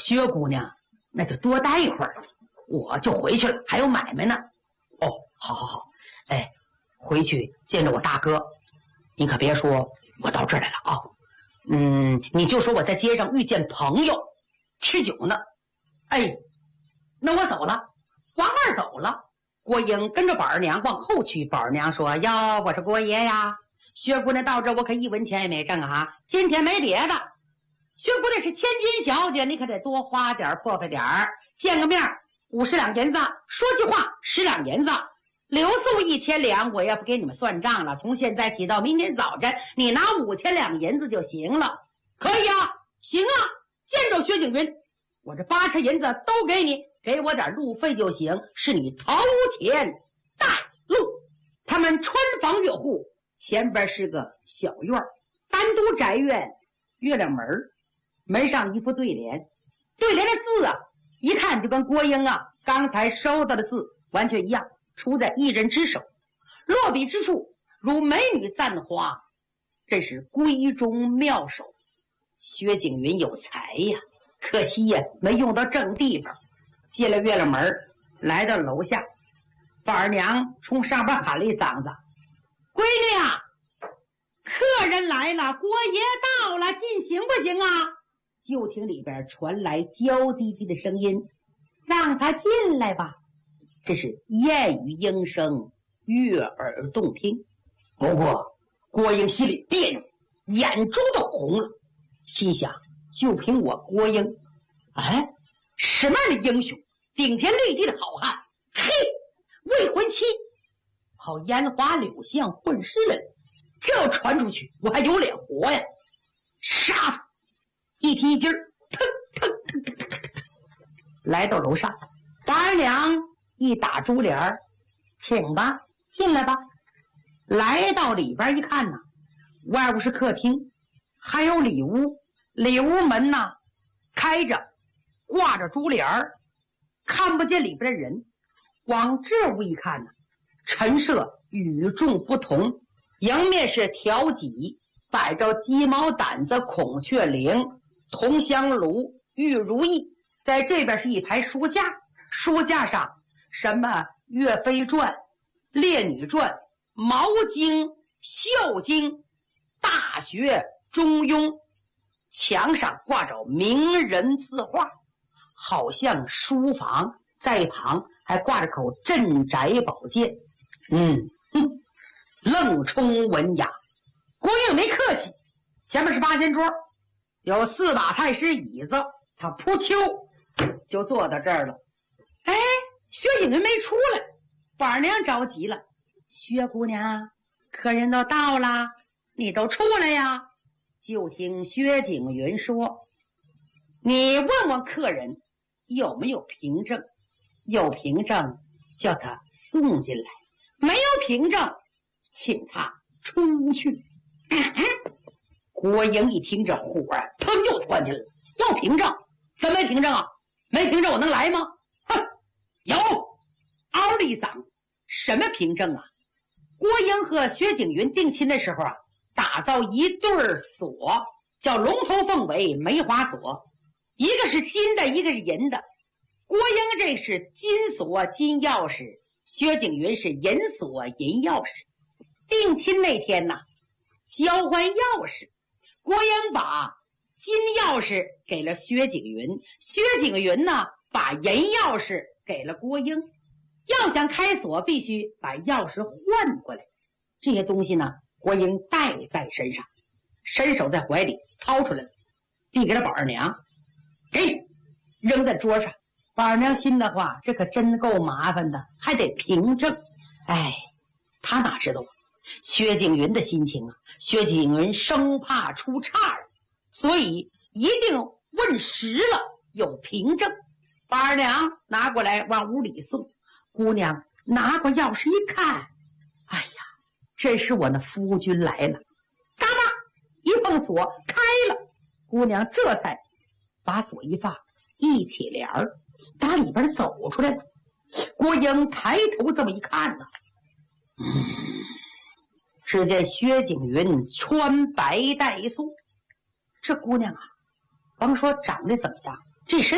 薛姑娘，那就多待一会儿，我就回去了，还有买卖呢。哦，好好好，哎，回去见着我大哥，你可别说我到这儿来了啊。你就说我在街上遇见朋友吃酒呢。哎，那我走了，往外走了。郭英跟着宝儿娘往后去，宝儿娘说：“哟，我是郭爷呀，薛姑娘到这我可一文钱也没挣啊，今天没别的。薛姑娘是千金小姐，你可得多花点破费点儿，见个面50两银子，说句话10两银子，留宿1000两，我也不给你们算账了。从现在起到明天早晨，你拿5000两银子就行了。可以啊，行啊，见着薛景云，我这8车银子都给你，给我点路费就行，是你头前带路。”他们穿房越户，前边是个小院，单独宅院，月亮门，门上一副对联，对联的字啊，一看就跟郭英啊刚才收到的字完全一样，出在一人之手，落笔之处如美女簪花，真是闺中妙手。薛景云有才呀，可惜呀没用到正地方。进了月亮门，来到楼下，宝儿娘冲上边喊了一嗓子：“闺女啊，客人来了，郭爷到了，进行不行啊？”就听里边传来娇滴滴的声音：“让他进来吧。”这是燕语莺声，悦耳动听。不过郭英心里别扭，眼珠都红了，心想：就凭我郭英，哎，什么样的英雄，顶天立地的好汉，嘿，未婚妻跑烟花柳巷混世人，这要传出去，我还有脸活呀？杀他！一提筋儿，腾腾腾腾腾腾腾，来到楼上，宝儿娘一打珠帘，请吧，进来吧。来到里边一看呢，外屋是客厅，还有里屋，里屋门呢开着，挂着珠帘，看不见里边的人。往这屋一看呢，陈设与众不同，迎面是条几，摆着鸡毛掸子、孔雀翎、铜香炉、玉如意。在这边是一排书架，书架上什么岳飞传、烈女传、毛经、孝经、大学、中庸，墙上挂着名人字画，好像书房。在一旁还挂着口镇宅宝剑，愣冲文雅。郭英没客气，前面是8仙桌，有4把太师椅子，他扑丘就坐到这儿了。哎，薛景云没出来，宝儿娘着急了：“薛姑娘，客人都到了，你都出来呀。”就听薛景云说：“你问问客人有没有凭证，有凭证叫他送进来，没有凭证请他出去。”郭英一听这火啊，腾就窜起来了。要凭证？怎么没凭证啊？没凭证我能来吗？哼！有！嗷的一嗓，什么凭证啊？郭英和薛景云定亲的时候啊，打造一对锁，叫龙头凤尾梅花锁，一个是金的，一个是银的。郭英这是金锁金钥匙，薛景云是银锁银钥匙。定亲那天呢，交换钥匙，郭英把金钥匙给了薛景云，薛景云呢把银钥匙给了郭英。要想开锁，必须把钥匙换过来。这些东西呢，郭英带在身上，伸手在怀里掏出来，递给了宝二娘，给扔在桌上。宝二娘心的话，这可真够麻烦的，还得凭证。哎，他哪知道薛景云的心情啊？薛景云生怕出岔儿，所以一定问实了有凭证。宝二娘拿过来往屋里送，姑娘拿过钥匙一看，哎呀，这是我那夫君来了。嘎巴一碰锁开了，姑娘这才把锁一放，一起帘儿打里边走出来了。郭英抬头这么一看呢，只见薛景云穿白带素。这姑娘啊，甭说长得怎么样，这身